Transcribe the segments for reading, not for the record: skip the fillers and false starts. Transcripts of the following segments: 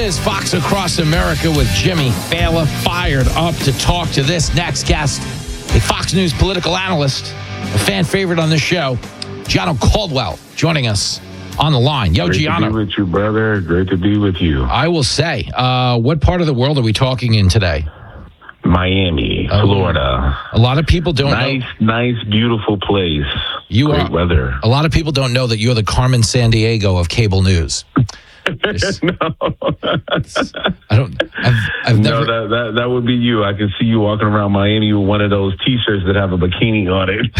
is Fox Across America with Jimmy Failla, fired up to talk to this next guest, a Fox News political analyst, a fan favorite on this show, Gianno Caldwell, joining us on the line. Yo, Great Gianno. to be with you, brother. Great to be with you. I will say, what part of the world are we talking in today? Miami, Florida. A lot of people don't know. Nice, beautiful place. Great weather. A lot of people don't know that you're the Carmen Sandiego of cable news. No. I've never. No, that would be you. I can see you walking around Miami with one of those T-shirts that have a bikini on it.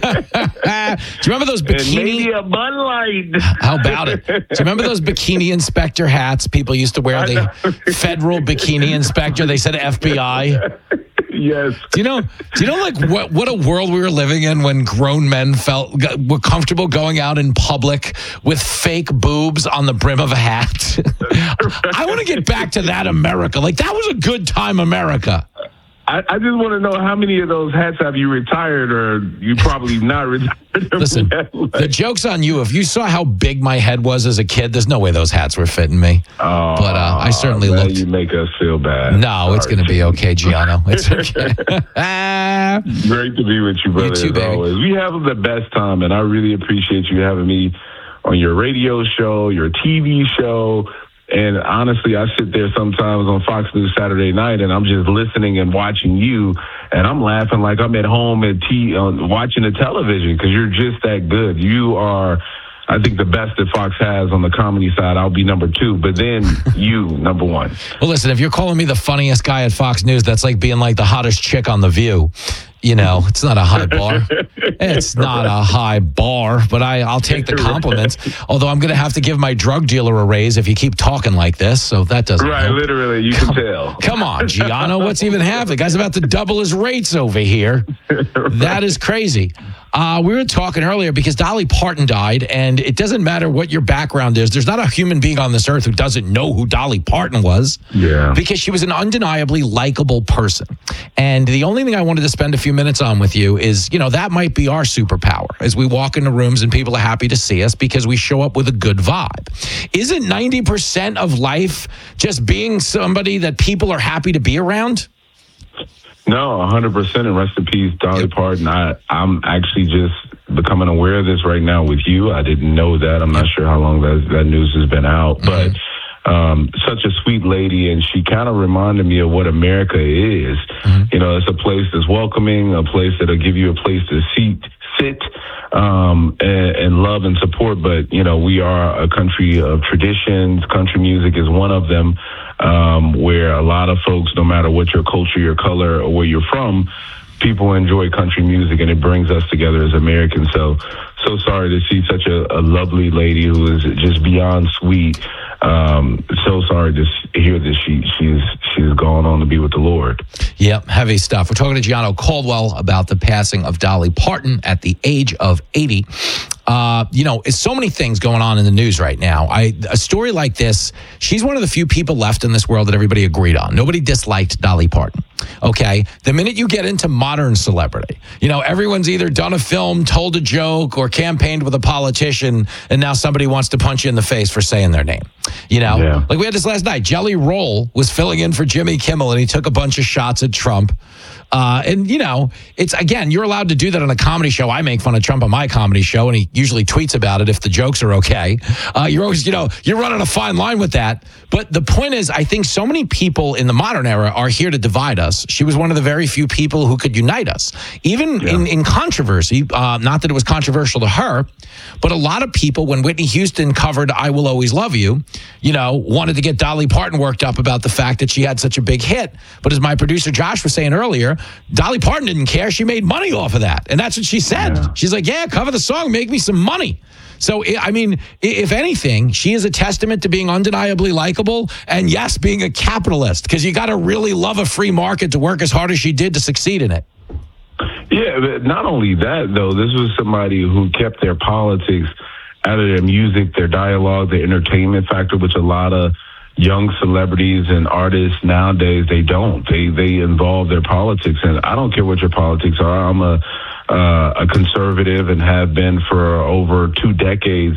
Do you remember those bikini? And maybe a Bud Light. How about it? Do you remember those bikini inspector hats people used to wear? The federal bikini inspector. They said FBI. Yes. Do you know like what a world we were living in when grown men were comfortable going out in public with fake boobs on the brim of a hat? I want to get back to that America. Like, that was a good time America. I just want to know, how many of those hats have you retired, or you probably not retired? Listen, the joke's on you. If you saw how big my head was as a kid, there's no way those hats were fitting me. Oh, but I certainly looked. You make us feel bad. No, it's going to be okay, Gianno. It's okay. Great to be with you, brother. You too, baby. Always. We have the best time, and I really appreciate you having me on your radio show, your TV show. And honestly, I sit there sometimes on Fox News Saturday night, and I'm just listening and watching you, and I'm laughing like I'm at home watching the television, because you're just that good. You are, I think, the best that Fox has on the comedy side. I'll be number 2, but then you, number 1. Well, listen, if you're calling me the funniest guy at Fox News, that's like being like the hottest chick on The View. You know, it's not a high bar. It's not a high bar, but I'll take the compliments. Although I'm going to have to give my drug dealer a raise if you keep talking like this, so that doesn't help. Literally, you can tell. Come on, Gianno, what's even happening? The guy's about to double his rates over here. That is crazy. We were talking earlier because Dolly Parton died, and it doesn't matter what your background is. There's not a human being on this earth who doesn't know who Dolly Parton was. Yeah. Because she was an undeniably likable person. And the only thing I wanted to spend a few minutes on with you is, that might be our superpower as we walk into rooms and people are happy to see us because we show up with a good vibe. Isn't 90% of life just being somebody that people are happy to be around? No, 100%. And rest in peace, Dolly Parton. I'm actually just becoming aware of this right now with you. I didn't know that. I'm not sure how long that news has been out, but such a sweet lady, and she kind of reminded me of what America is. It's a place that's welcoming, a place that'll give you a place to sit, and love and support. But, we are a country of traditions. Country music is one of them, where a lot of folks, no matter what your culture, your color, or where you're from, people enjoy country music, and it brings us together as Americans. So sorry to see such a lovely lady who is just beyond sweet. So sorry to hear that she's gone on to be with the Lord. Yep, heavy stuff. We're talking to Gianno Caldwell about the passing of Dolly Parton at the age of 80. It's so many things going on in the news right now. A story like this, she's one of the few people left in this world that everybody agreed on. Nobody disliked Dolly Parton. Okay? The minute you get into modern celebrity, everyone's either done a film, told a joke, or campaigned with a politician, and now somebody wants to punch you in the face for saying their name. Yeah. Like we had this last night. Jelly Roll was filling in for Jimmy Kimmel, and he took a bunch of shots at Trump. It's, again, you're allowed to do that on a comedy show. I make fun of Trump on my comedy show, and he usually tweets about it if the jokes are okay. You're always, you're running a fine line with that. But the point is, I think so many people in the modern era are here to divide us. She was one of the very few people who could unite us. Even in controversy, not that it was controversial to her, but a lot of people, when Whitney Houston covered I Will Always Love You, wanted to get Dolly Parton worked up about the fact that she had such a big hit. But as my producer Josh was saying earlier, Dolly Parton didn't care. She made money off of that. And that's what she said. Yeah. She's like, cover the song, make me some money. So, if anything, she is a testament to being undeniably likable and, yes, being a capitalist, because you got to really love a free market to work as hard as she did to succeed in it. Yeah, but not only that, though, this was somebody who kept their politics out of their music, their dialogue, their entertainment factor, which a lot of young celebrities and artists nowadays, they don't. They involve their politics. And I don't care what your politics are. I'm a conservative and have been for over 2 decades.